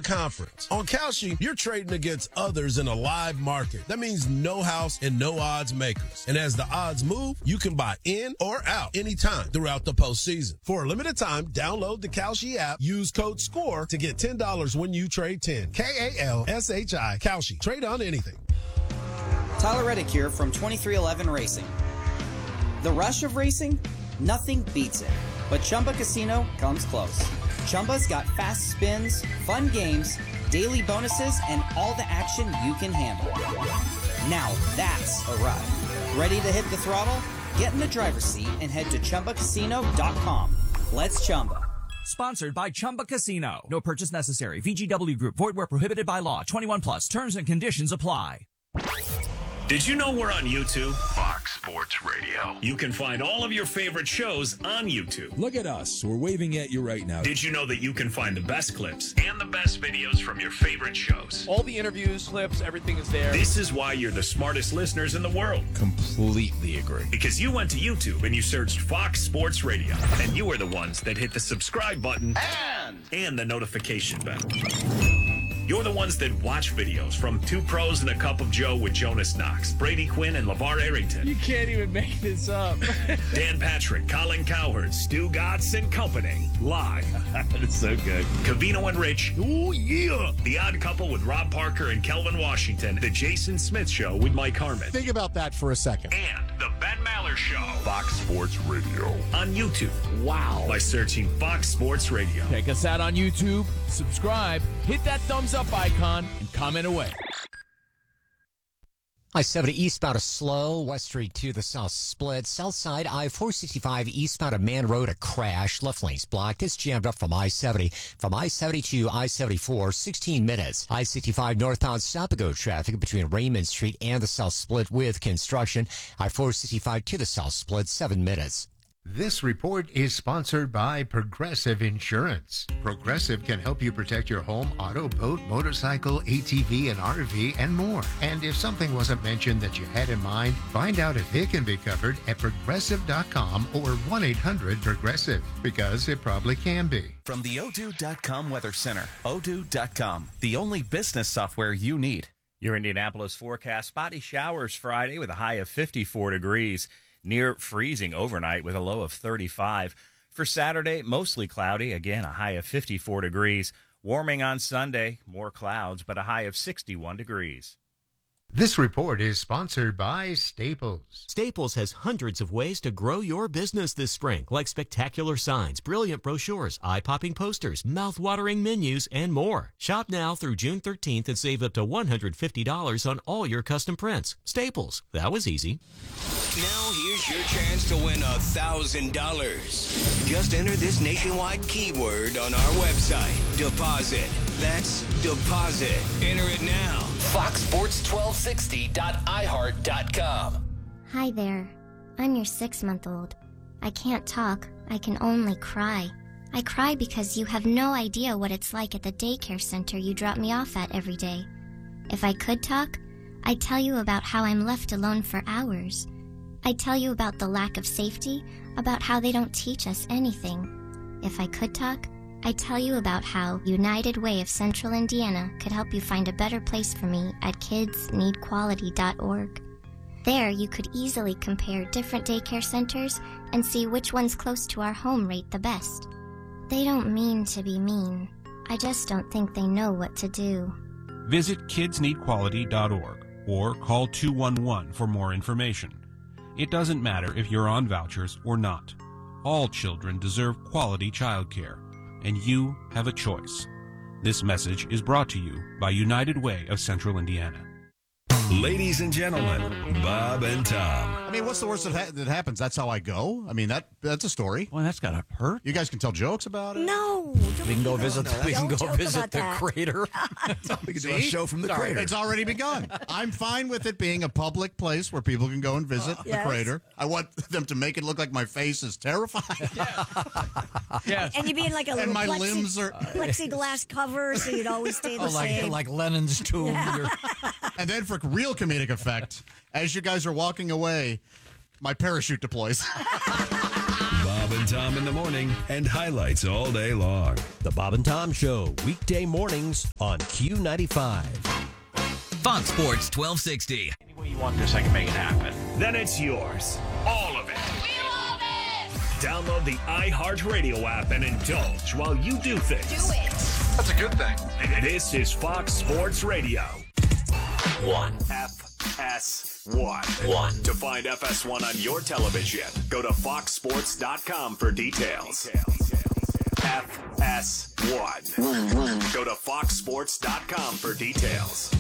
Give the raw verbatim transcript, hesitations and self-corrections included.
conference. On Kalshi, you're trading against others in a live market. That means no house and no odds makers. And as the odds move, you can buy in or out anytime throughout the postseason. For a limited time, download the Kalshi app, use code SCORE to get ten dollars when you trade ten. K A L S H I, Kalshi. Trade on anything. Tyler Reddick here from twenty-three eleven Racing. The rush of racing? Nothing beats it. But Chumba Casino comes close. Chumba's got fast spins, fun games, daily bonuses, and all the action you can handle. Now that's a ride. Ready to hit the throttle? Get in the driver's seat and head to Chumba Casino dot com. Let's Chumba. Sponsored by Chumba Casino. No purchase necessary. V G W Group. Void where prohibited by law. twenty-one plus. Terms and conditions apply. Did you know we're on YouTube? Fox Sports Radio. You can find all of your favorite shows on YouTube. Look at us. We're waving at you right now. Did you know that you can find the best clips and the best videos from your favorite shows? All the interviews, clips, everything is there. This is why you're the smartest listeners in the world. Completely agree. Because you went to YouTube and you searched Fox Sports Radio. And you are the ones that hit the subscribe button and, and the notification bell. You're the ones that watch videos from Two Pros and a Cup of Joe with Jonas Knox, Brady Quinn, and LeVar Arrington. You can't even make this up. Dan Patrick, Colin Cowherd, Stu Gatz, and company. Live. That's so good. Cavino and Rich. Oh, yeah. The Odd Couple with Rob Parker and Kelvin Washington. The Jason Smith Show with Mike Harmon. Think about that for a second. And The Ben Maller Show. Fox Sports Radio. On YouTube. Wow. By searching Fox Sports Radio. Check us out on YouTube. Subscribe. Hit that thumbs up icon and comment away. I seventy eastbound a slow, West Street to the south split. South side, I four sixty-five eastbound of Man Road, a crash. Left lane's blocked. It's jammed up from I seventy. From I seventy to I seventy-four, sixteen minutes. I sixty-five northbound stop-and-go traffic between Raymond Street and the south split with construction. I four sixty-five to the south split, seven minutes. This report is sponsored by Progressive Insurance. Progressive can help you protect your home, auto, boat, motorcycle, A T V, and R V, and more. And if something wasn't mentioned that you had in mind, find out if it can be covered at progressive dot com or one eight hundred progressive, because it probably can be. From the odoo dot com Weather Center, odoo dot com, the only business software you need. Your Indianapolis forecast: spotty showers Friday with a high of fifty-four degrees. Near freezing overnight with a low of thirty-five. For Saturday, mostly cloudy, again a high of fifty-four degrees. Warming on Sunday, more clouds, but a high of sixty-one degrees. This report is sponsored by Staples. Staples has hundreds of ways to grow your business this spring, like spectacular signs, brilliant brochures, eye-popping posters, mouth-watering menus, and more. Shop now through June thirteenth and save up to one hundred fifty dollars on all your custom prints. Staples. That was easy. Now here's your chance to win one thousand dollars. Just enter this nationwide keyword on our website. Deposit. That's deposit. Enter it now. fox sports twelve sixty dot i heart dot com. Hi there. I'm your six-month-old. I can't talk. I can only cry. I cry because you have no idea what it's like at the daycare center you drop me off at every day. If I could talk, I'd tell you about how I'm left alone for hours. I'd tell you about the lack of safety, about how they don't teach us anything. If I could talk, I'd tell you about how United Way of Central Indiana could help you find a better place for me at kids need quality dot org. There, you could easily compare different daycare centers and see which ones close to our home rate the best. They don't mean to be mean. I just don't think they know what to do. Visit kids need quality dot org or call two one one for more information. It doesn't matter if you're on vouchers or not. All children deserve quality childcare, and you have a choice. This message is brought to you by United Way of Central Indiana. Ladies and gentlemen, Bob and Tom. I mean, what's the worst that, ha- that happens? That's how I go. I mean, that that's a story. Well, that's gotta hurt. You guys can tell jokes about it. No, we can go visit. no, we can go joke visit about the that. crater. We can do a show from the crater. It's already begun. I'm fine with it being a public place where people can go and visit the Yes. crater. I want them to make it look like my face is terrified. Yes. And you'd be in like a And little my plexi- limbs are- plexiglass cover, so you'd always stay the Oh, like same. like Lenin's tomb. Yeah. And then for real comedic effect, as you guys are walking away, my parachute deploys. Bob and Tom in the morning and highlights all day long. The Bob and Tom Show, weekday mornings on Q ninety-five. Fox Sports twelve sixty. Any way you want this, I can make it happen. Then it's yours. All of it. We love it! Download the iHeartRadio app and indulge while you do things. Do it! That's a good thing. This is Fox Sports Radio. One. F S one. One. To find F S one on your television, go to fox sports dot com for details. F S one. Go to fox sports dot com for details.